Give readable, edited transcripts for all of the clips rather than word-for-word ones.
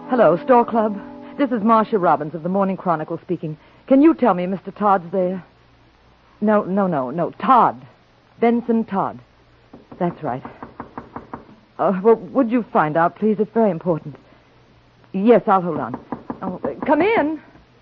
Hello, Store Club. This is Marcia Robbins of the Morning Chronicle speaking. Can you tell me Mr. Todd's there? No. Todd. Benson Todd. That's right. Well, would you find out, please? It's very important. Yes, I'll hold on. Oh, come in.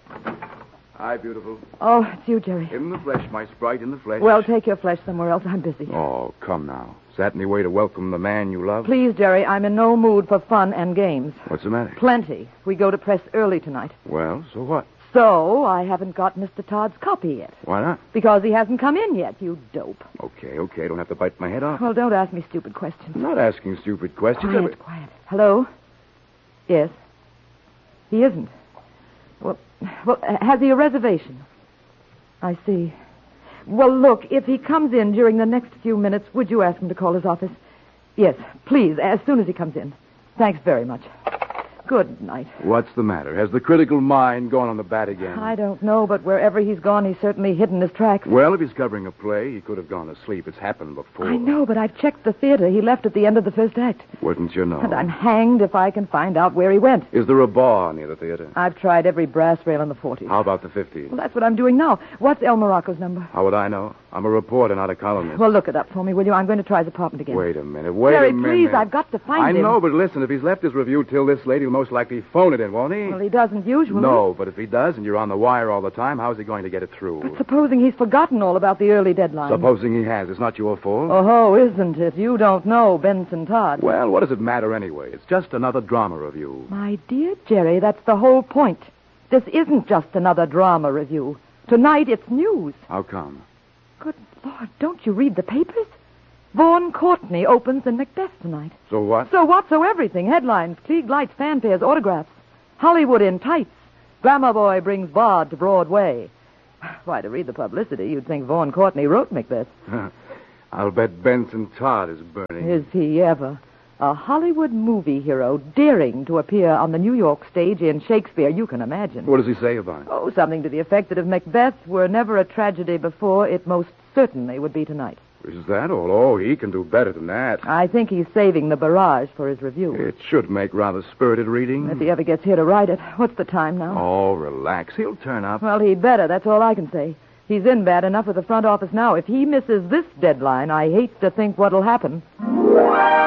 Hi, beautiful. Oh, it's you, Jerry. In the flesh, my sprite, in the flesh. Well, take your flesh somewhere else. I'm busy. Oh, come now. Is that any way to welcome the man you love? Please, Jerry, I'm in no mood for fun and games. What's the matter? Plenty. We go to press early tonight. Well, so what? So, I haven't got Mr. Todd's copy yet. Why not? Because he hasn't come in yet, you dope. Okay. Don't have to bite my head off. Well, don't ask me stupid questions. I'm not asking stupid questions. Quiet. Hello? Yes. He isn't. Well, has he a reservation? I see. Well, look, if he comes in during the next few minutes, would you ask him to call his office? Yes, please, as soon as he comes in. Thanks very much. Good night. What's the matter? Has the critical mind gone on the bat again? I don't know, but wherever he's gone, he's certainly hidden his tracks. Well, if he's covering a play, he could have gone to sleep. It's happened before. I know, but I've checked the theater. He left at the end of the first act. Wouldn't you know? And I'm hanged if I can find out where he went. Is there a bar near the theater? I've tried every brass rail in the 40s. How about the 50s? Well, that's what I'm doing now. What's El Morocco's number? How would I know? I'm a reporter, not a columnist. Well, look it up for me, will you? I'm going to try his apartment again. Wait a minute. Jerry, please, I've got to find him. I know, but listen, if he's left his review till this late, he'll most likely phone it in, won't he? Well, he doesn't usually. No, but if he does and you're on the wire all the time, how's he going to get it through? But supposing he's forgotten all about the early deadline. Supposing he has. It's not your fault. Oh, isn't it? You don't know Benson Todd. Well, what does it matter anyway? It's just another drama review. My dear Jerry, that's the whole point. This isn't just another drama review. Tonight it's news. How come? Good Lord, don't you read the papers? Vaughn Courtney opens in Macbeth tonight. So what? So what? So everything. Headlines, Klieg lights, fanfares, autographs. Hollywood in tights. Grammar Boy brings Bard to Broadway. Why, to read the publicity, you'd think Vaughn Courtney wrote Macbeth. I'll bet Benson Todd is burning. Is he ever? A Hollywood movie hero daring to appear on the New York stage in Shakespeare, you can imagine. What does he say about it? Oh, something to the effect that if Macbeth were never a tragedy before, it most certainly would be tonight. Is that all? Oh, he can do better than that. I think he's saving the barrage for his review. It should make rather spirited reading. If he ever gets here to write it. What's the time now? Oh, relax. He'll turn up. Well, he'd better. That's all I can say. He's in bad enough with the front office now. If he misses this deadline, I hate to think what'll happen.